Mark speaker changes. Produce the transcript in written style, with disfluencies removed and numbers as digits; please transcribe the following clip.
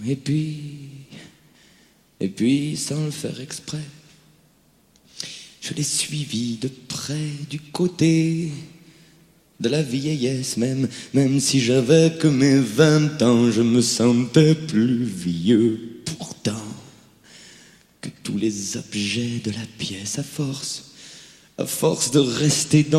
Speaker 1: Et puis, sans le faire exprès, je l'ai suivi de près du côté de la vieillesse, même si j'avais que mes 20 ans, je me sentais plus vieux. Pourtant, que tous les objets de la pièce, à force de rester dans